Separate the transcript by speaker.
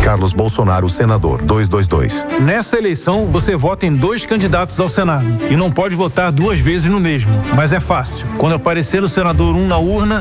Speaker 1: Carlos Bolsonaro, senador, 222.
Speaker 2: Nessa eleição, você vota em 2 candidatos ao Senado e não pode votar 2 vezes no mesmo. Mas é fácil. Quando aparecer o senador 1 na urna,